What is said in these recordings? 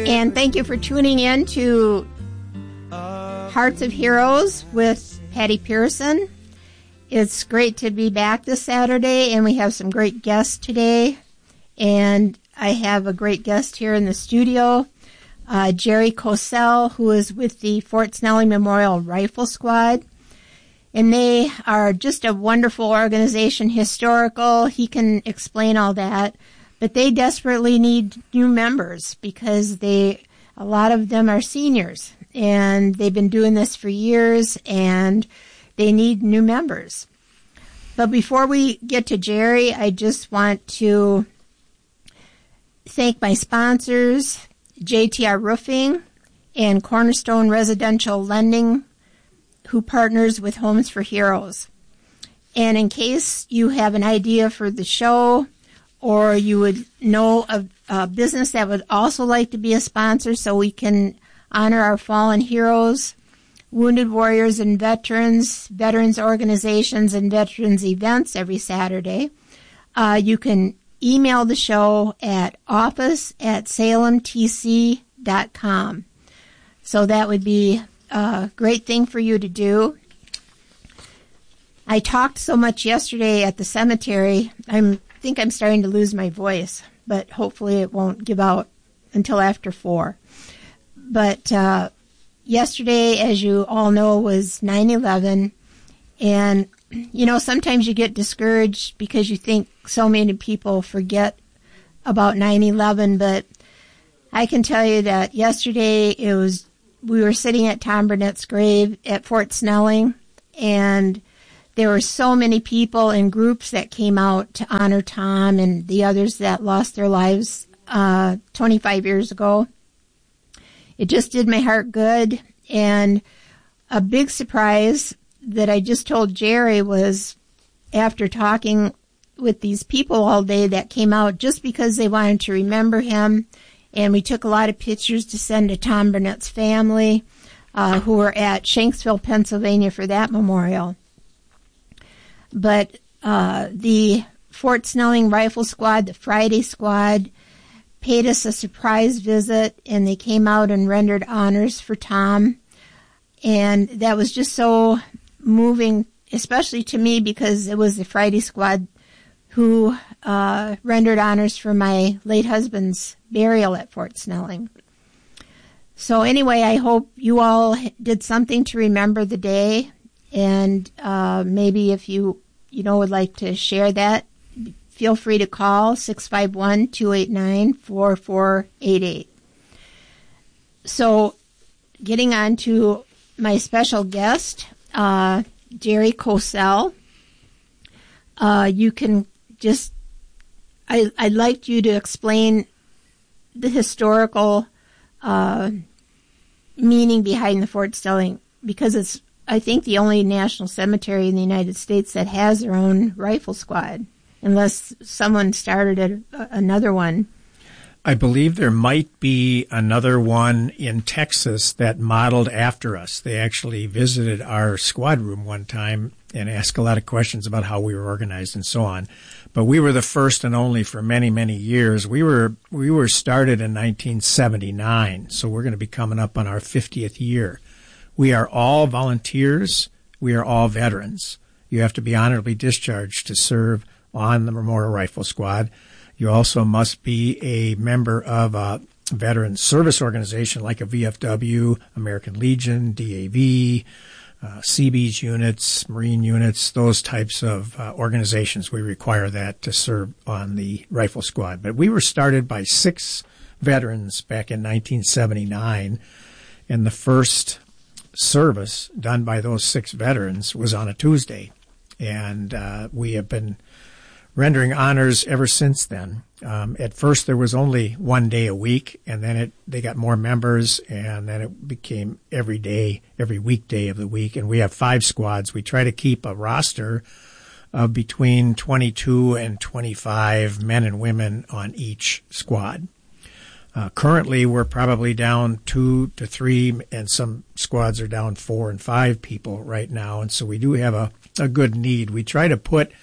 And thank you for tuning in to Hearts of Heroes with Patty Pearson. It's great to be back this Saturday, and we have some great guests today. And I have a great guest here in the studio, Jerry Cosell, who is with the Fort Snelling Memorial Rifle Squad. And they are just a wonderful organization, historical. He can explain all that. But they desperately need new members because a lot of them are seniors. And they've been doing this for years, and they need new members. But before we get to Jerry, I just want to thank my sponsors, JTR Roofing and Cornerstone Residential Lending, who partners with Homes for Heroes. And in case you have an idea for the show, or you would know of a business that would also like to be a sponsor so we can honor our fallen heroes, wounded warriors and veterans, veterans organizations, and veterans events every Saturday, you can email the show at office@salemtc.com. So that would be a great thing for you to do. I talked so much yesterday at the cemetery, I think I'm starting to lose my voice, but hopefully it won't give out until after 4. But yesterday, as you all know, was 9/11, and sometimes you get discouraged because you think so many people forget about 9/11, but I can tell you that yesterday we were sitting at Tom Burnett's grave at Fort Snelling, and there were so many people in groups that came out to honor Tom and the others that lost their lives 25 years ago. It just did my heart good. And a big surprise that I just told Jerry was, after talking with these people all day that came out just because they wanted to remember him, and we took a lot of pictures to send to Tom Burnett's family, who were at Shanksville, Pennsylvania for that memorial. But the Fort Snelling Rifle Squad, the Friday Squad, paid us a surprise visit, and they came out and rendered honors for Tom. And that was just so moving, especially to me, because it was the Friday Squad who rendered honors for my late husband's burial at Fort Snelling. So anyway, I hope you all did something to remember the day, and maybe if you would like to share that, feel free to call 651-289-4488. So getting on to my special guest, Jerry Cosell. You can just, I'd like you to explain the historical meaning behind the Fort Snelling, because it's, I think, the only national cemetery in the United States that has their own rifle squad, unless someone started another one. I believe there might be another one in Texas that modeled after us. They actually visited our squad room one time and asked a lot of questions about how we were organized and so on. But we were the first and only for many, many years. We were started in 1979, so we're going to be coming up on our 50th year. We are all volunteers. We are all veterans. You have to be honorably discharged to serve on the Memorial Rifle Squad. You also must be a member of a veteran service organization like a VFW, American Legion, DAV, Seabees units, Marine units, those types of organizations. We require that to serve on the rifle squad. But we were started by 6 veterans back in 1979, and the first service done by those 6 veterans was on a Tuesday. And we have been rendering honors ever since then. At first, there was only one day a week, and then they got more members, and then it became every day, every weekday of the week. And we have 5 squads. We try to keep a roster of between 22 and 25 men and women on each squad. Currently, we're probably down 2 to 3, and some squads are down 4 and 5 people right now. And so we do have a good need. We try to put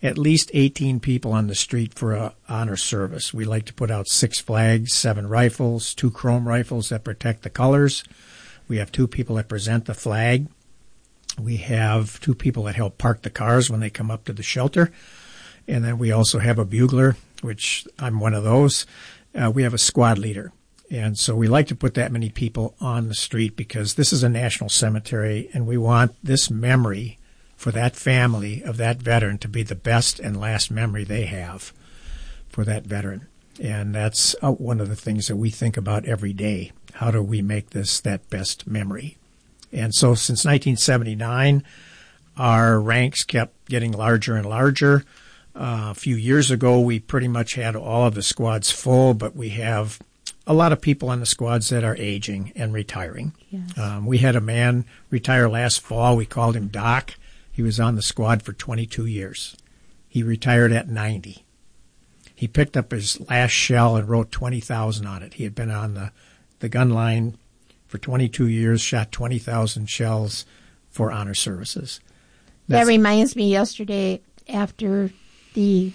at least 18 people on the street for a honor service. We like to put out 6 flags, 7 rifles, 2 chrome rifles that protect the colors. We have 2 people that present the flag. We have 2 people that help park the cars when they come up to the shelter. And then we also have a bugler, which I'm one of those. We have a squad leader. And so we like to put that many people on the street because this is a national cemetery, and we want this memory for that family of that veteran to be the best and last memory they have for that veteran. And that's one of the things that we think about every day. How do we make this that best memory? And so since 1979, our ranks kept getting larger and larger. A few years ago, we pretty much had all of the squads full, but we have a lot of people on the squads that are aging and retiring. Yes. We had a man retire last fall. We called him Doc. He was on the squad for 22 years. He retired at 90. He picked up his last shell and wrote 20,000 on it. He had been on the gun line for 22 years, shot 20,000 shells for honor services. That reminds me, yesterday after they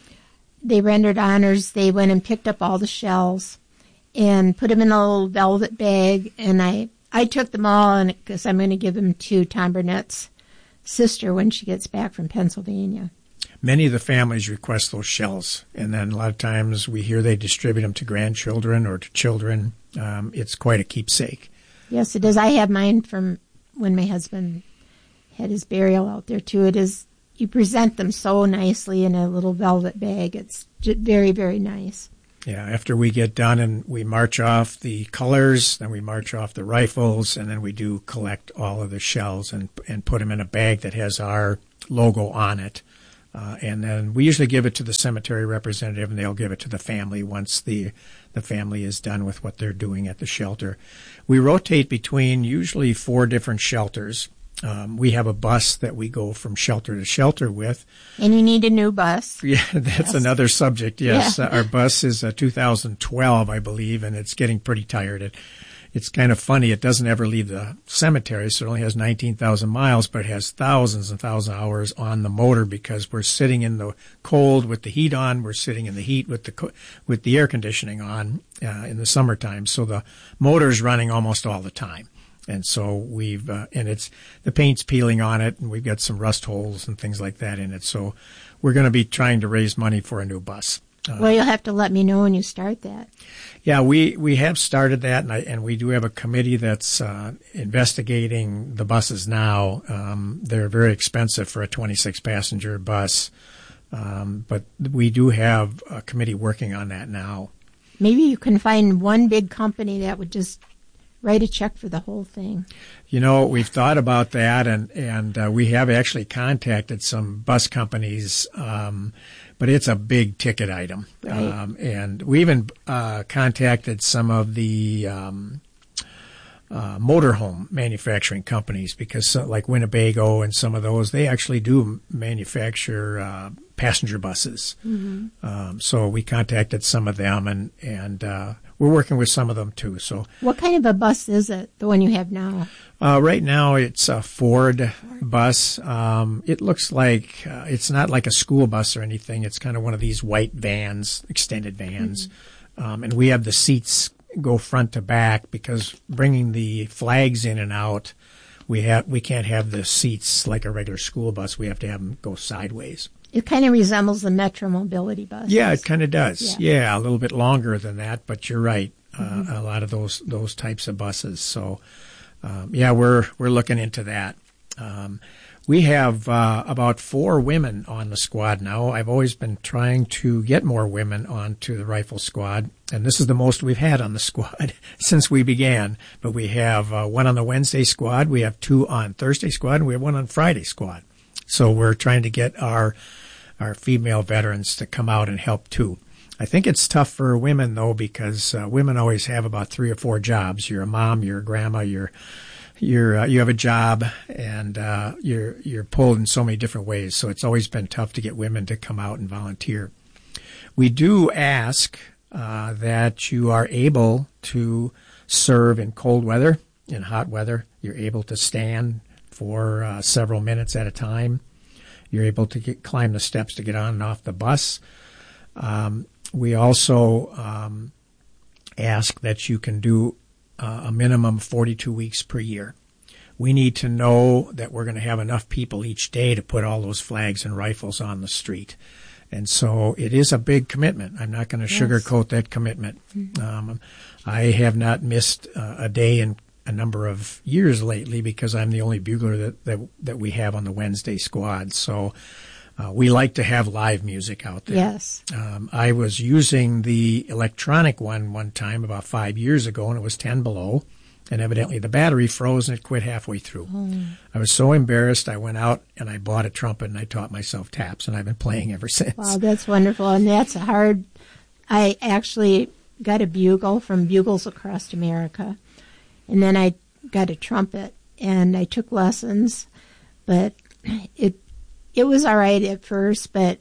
rendered honors, they went and picked up all the shells and put them in a little velvet bag, and I took them all, and because I'm going to give them to Tom Burnett's sister when she gets back from Pennsylvania. Many of the families request those shells, and then a lot of times we hear they distribute them to grandchildren or to children. It's quite a keepsake. Yes, it is. I have mine from when my husband had his burial out there, too. It is. You present them so nicely in a little velvet bag. It's very, very nice. Yeah, after we get done and we march off the colors, then we march off the rifles, and then we do collect all of the shells and put them in a bag that has our logo on it. And then we usually give it to the cemetery representative, and they'll give it to the family once the family is done with what they're doing at the shelter. We rotate between usually 4 different shelters. We have a bus that we go from shelter to shelter with. And you need a new bus. Yeah, that's another subject, yes. Yeah. Our bus is a 2012, I believe, and it's getting pretty tired. It's kind of funny. It doesn't ever leave the cemetery, so it only has 19,000 miles, but it has thousands and thousands of hours on the motor because we're sitting in the cold with the heat on. We're sitting in the heat with the air conditioning on in the summertime. So the motor's running almost all the time. And so and the paint's peeling on it, and we've got some rust holes and things like that in it. So we're going to be trying to raise money for a new bus. Well, you'll have to let me know when you start that. Yeah, we have started that, and we do have a committee that's investigating the buses now. They're very expensive for a 26-passenger bus, but we do have a committee working on that now. Maybe you can find one big company that would just write a check for the whole thing. You know, we've thought about that, and we have actually contacted some bus companies, but it's a big ticket item. Right. And we even contacted some of the motorhome manufacturing companies because, like Winnebago and some of those, they actually do manufacture passenger buses. Mm-hmm. So we contacted some of them, and we're working with some of them too. So, what kind of a bus is it? The one you have now? Right now, it's a Ford bus. It looks like it's not like a school bus or anything. It's kind of one of these white vans, extended vans, and we have the seats go front to back because bringing the flags in and out, we can't have the seats like a regular school bus. We have to have them go sideways. It kind of resembles the Metro Mobility bus. Yeah, it kind of does. Yeah, a little bit longer than that, but you're right. A lot of those types of buses. So, we're looking into that. We have about 4 women on the squad now. I've always been trying to get more women onto the rifle squad, and this is the most we've had on the squad since we began. But we have 1 on the Wednesday squad, we have 2 on Thursday squad, and we have 1 on Friday squad. So we're trying to get our female veterans to come out and help too. I think it's tough for women though because women always have about 3 or 4 jobs. You're a mom, you're a grandma, you have a job, and you're pulled in so many different ways. So it's always been tough to get women to come out and volunteer. We do ask that you are able to serve in cold weather, in hot weather. You're able to stand for several minutes at a time. You're able to climb the steps to get on and off the bus. We also ask that you can do a minimum 42 weeks per year. We need to know that we're going to have enough people each day to put all those flags and rifles on the street. And so it is a big commitment. I'm not going to sugarcoat that commitment. Mm-hmm. I have not missed a day in a number of years lately because I'm the only bugler that we have on the Wednesday squad. So we like to have live music out there. Yes. I was using the electronic one time about 5 years ago, and it was 10 below. And evidently the battery froze and it quit halfway through. Oh. I was so embarrassed. I went out and I bought a trumpet and I taught myself taps, and I've been playing ever since. Wow, that's wonderful. And that's hard. I actually got a bugle from Bugles Across America. And then I got a trumpet and I took lessons. But it was all right at first, but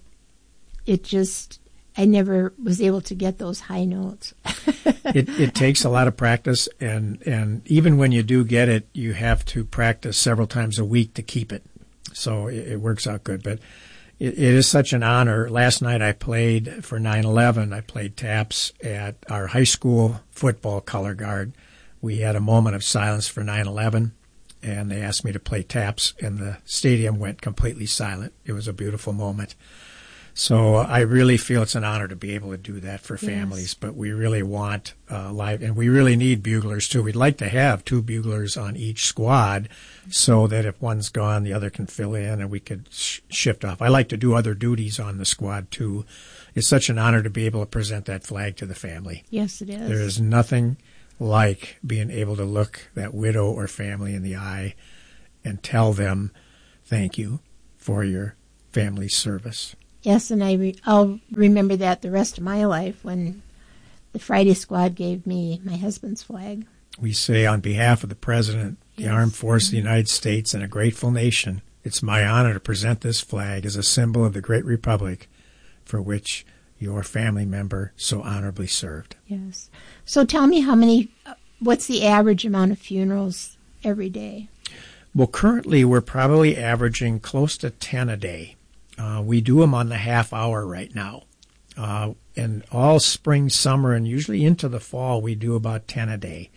I never was able to get those high notes. It takes a lot of practice, and even when you do get it, you have to practice several times a week to keep it. So it works out good. But it is such an honor. Last night I played for 9/11. I played taps at our high school football color guard. We had a moment of silence for 9/11, and they asked me to play taps, and the stadium went completely silent. It was a beautiful moment. So I really feel it's an honor to be able to do that for families, but we really want live, and we really need buglers too. We'd like to have 2 buglers on each squad so that if one's gone, the other can fill in and we could shift off. I like to do other duties on the squad too. It's such an honor to be able to present that flag to the family. Yes, it is. There is nothing like being able to look that widow or family in the eye and tell them thank you for your family's service. Yes, and I'll remember that the rest of my life when the Friday Squad gave me my husband's flag. We say on behalf of the President, the Armed Forces of the United States, and a grateful nation, it's my honor to present this flag as a symbol of the great republic for which your family member so honorably served. Yes. So tell me what's the average amount of funerals every day? Well, currently we're probably averaging close to 10 a day. We do them on the half hour right now. And all spring, summer, and usually into the fall, we do about 10 a day.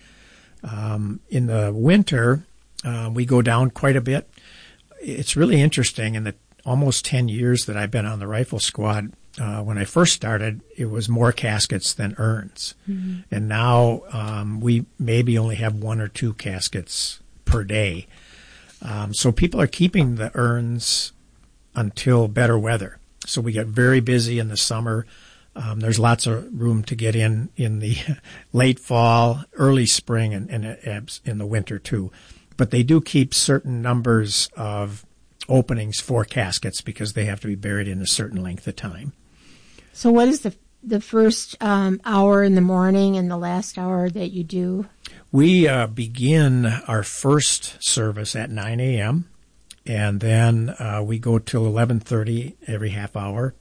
In the winter, we go down quite a bit. It's really interesting. In the almost 10 years that I've been on the rifle squad, when I first started, it was more caskets than urns. Mm-hmm. And now we maybe only have 1 or 2 caskets per day. So people are keeping the urns until better weather. So we get very busy in the summer. There's lots of room to get in the late fall, early spring, and in the winter too. But they do keep certain numbers of openings for caskets because they have to be buried in a certain length of time. So what is the first hour in the morning and the last hour that you do? We begin our first service at 9 a.m., and then we go till 11:30 every half hour.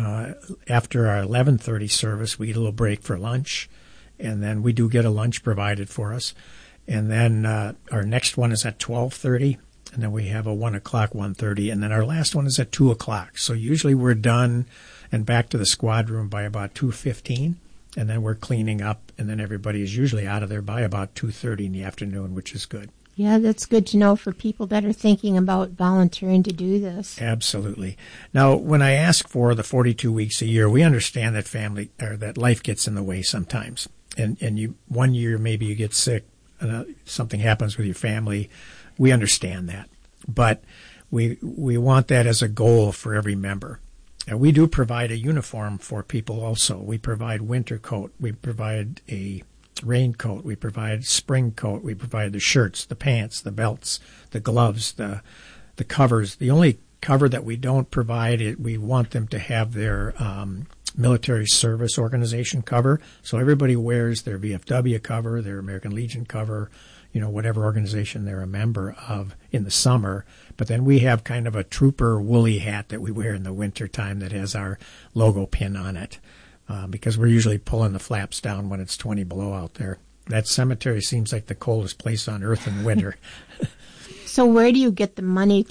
After our 11:30 service, we get a little break for lunch, and then we do get a lunch provided for us. And then our next one is at 12:30, and then we have a 1 o'clock, 1:30, and then our last one is at 2 o'clock. So usually we're done and back to the squad room by about 2:15, and then we're cleaning up, and then everybody is usually out of there by about 2:30 in the afternoon, which is good. Yeah, that's good to know for people that are thinking about volunteering to do this. Absolutely. Now, when I ask for the 42 weeks a year, we understand that that life gets in the way sometimes. And one year maybe you get sick, something happens with your family. We understand that. But we want that as a goal for every member. And we do provide a uniform for people also. We provide winter coat. We provide a raincoat, we provide spring coat, we provide the shirts, the pants, the belts, the gloves, the covers. The only cover that we don't provide, we want them to have their military service organization cover. So everybody wears their VFW cover, their American Legion cover, whatever organization they're a member of in the summer. But then we have kind of a trooper woolly hat that we wear in the winter time that has our logo pin on it. Because we're usually pulling the flaps down when it's 20 below out there. That cemetery seems like the coldest place on earth in winter. So where do you get the money to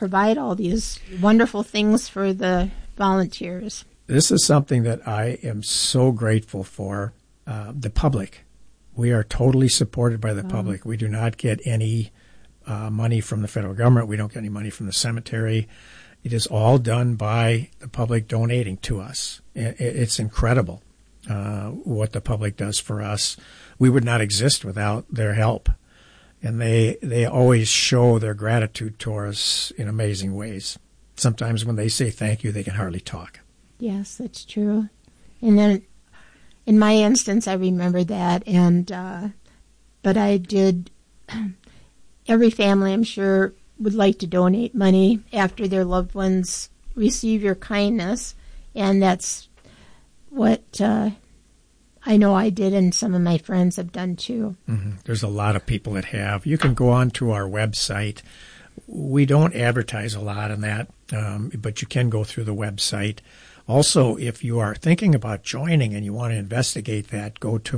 provide all these wonderful things for the volunteers. This is something that I am so grateful for. The public. We are totally supported by the public. We do not get any money from the federal government. We don't get any money from the cemetery. It is all done by the public donating to us. It's incredible what the public does for us. We would not exist without their help. And they always show their gratitude toward us in amazing ways. Sometimes when they say thank you, they can hardly talk. Yes, that's true. And then in my instance, I remember that. But I did, every family, I'm sure, would like to donate money after their loved ones receive your kindness. And that's what I know I did, and some of my friends have done too. Mm-hmm. There's a lot of people that have. You can go on to our website. We don't advertise a lot on that, but you can go through the website. Also, if you are thinking about joining and you want to investigate that, go to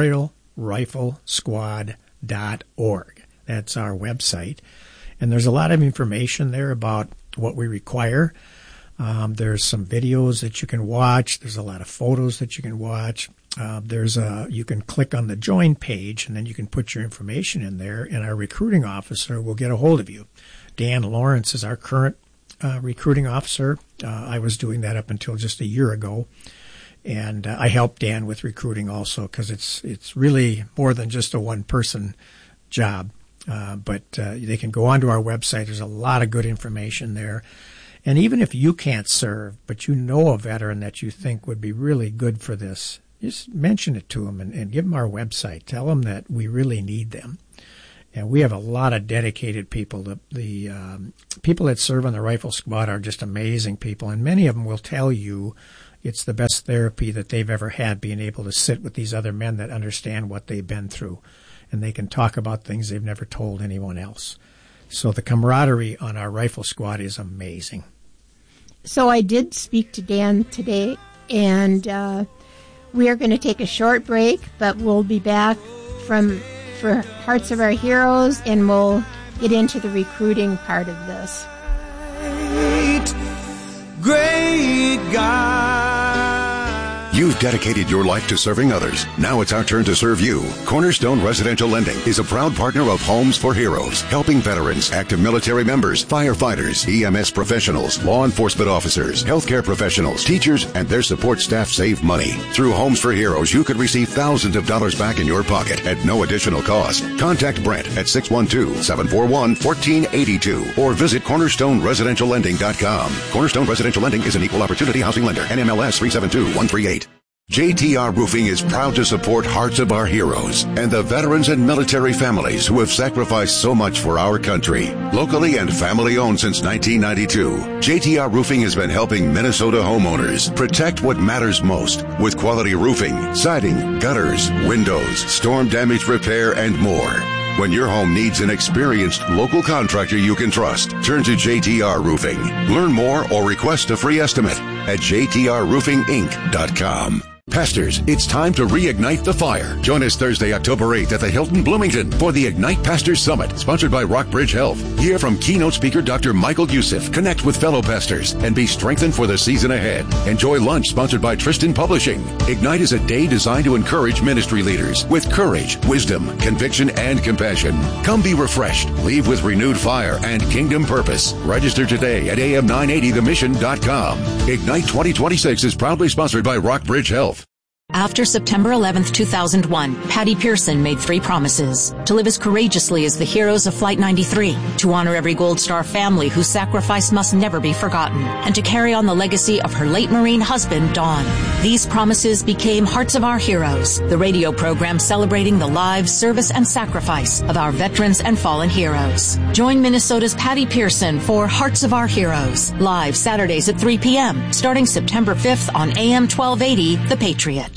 memorialriflesquad.org. That's our website. And there's a lot of information there about what we require. There's some videos that you can watch. There's a lot of photos that you can watch. You can click on the join page, and then you can put your information in there, and our recruiting officer will get a hold of you. Dan Lawrence is our current recruiting officer. I was doing that up until just a year ago, and I helped Dan with recruiting also, because it's really more than just a one-person job. But they can go onto our website. There's a lot of good information there. And even if you can't serve, but you know a veteran that you think would be really good for this, just mention it to them and give them our website. Tell them that we really need them. And we have a lot of dedicated people. The people that serve on the Rifle Squad are just amazing people, and many of them will tell you it's the best therapy that they've ever had, being able to sit with these other men that understand what they've been through, and they can talk about things they've never told anyone else. So the camaraderie on our Rifle Squad is amazing. So I did speak to Dan today, and we are going to take a short break, but we'll be back for Hearts of Our Heroes, and we'll get into the recruiting part of this. Great God. You've dedicated your life to serving others. Now it's our turn to serve you. Cornerstone Residential Lending is a proud partner of Homes for Heroes, helping veterans, active military members, firefighters, EMS professionals, law enforcement officers, healthcare professionals, teachers, and their support staff save money. Through Homes for Heroes, you could receive thousands of dollars back in your pocket at no additional cost. Contact Brent at 612-741-1482 or visit CornerstoneResidentialLending.com. Cornerstone Residential Lending is an equal opportunity housing lender. NMLS 372138. JTR Roofing is proud to support Hearts of Our Heroes and the veterans and military families who have sacrificed so much for our country. Locally and family-owned since 1992, JTR Roofing has been helping Minnesota homeowners protect what matters most with quality roofing, siding, gutters, windows, storm damage repair, and more. When your home needs an experienced local contractor you can trust, turn to JTR Roofing. Learn more or request a free estimate at jtrroofinginc.com. Pastors, it's time to reignite the fire. Join us Thursday, October 8th at the Hilton Bloomington for the Ignite Pastors Summit, sponsored by Rockbridge Health. Hear from keynote speaker Dr. Michael Youssef, connect with fellow pastors, and be strengthened for the season ahead. Enjoy lunch sponsored by Tristan Publishing. Ignite is a day designed to encourage ministry leaders with courage, wisdom, conviction, and compassion. Come be refreshed, leave with renewed fire and kingdom purpose. Register today at am980themission.com. Ignite 2026 is proudly sponsored by Rockbridge Health. After September 11th, 2001, Patty Pearson made 3 promises: to live as courageously as the heroes of Flight 93, to honor every Gold Star family whose sacrifice must never be forgotten, and to carry on the legacy of her late Marine husband, Don. These promises became Hearts of Our Heroes, the radio program celebrating the lives, service, and sacrifice of our veterans and fallen heroes. Join Minnesota's Patty Pearson for Hearts of Our Heroes, live Saturdays at 3 p.m., starting September 5th on AM 1280, The Patriot.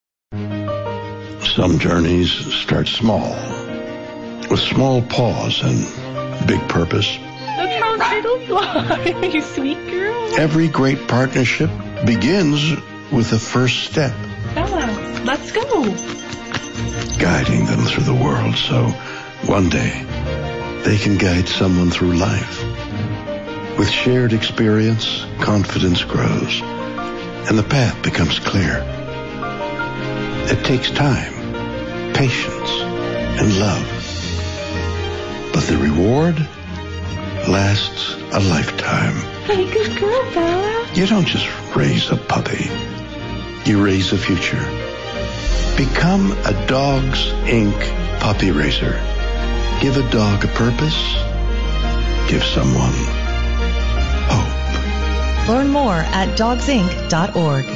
Some journeys start small, with small pause and big purpose. That's how turtles fly, you sweet girl. Every great partnership begins with the first step. Bella, let's go. Guiding them through the world so one day they can guide someone through life. With shared experience, confidence grows, and the path becomes clear. It takes time, patience, and love. But the reward lasts a lifetime. Hey, good girl, Bella. You don't just raise a puppy. You raise a future. Become a Dogs Inc. puppy raiser. Give a dog a purpose. Give someone hope. Learn more at dogsinc.org.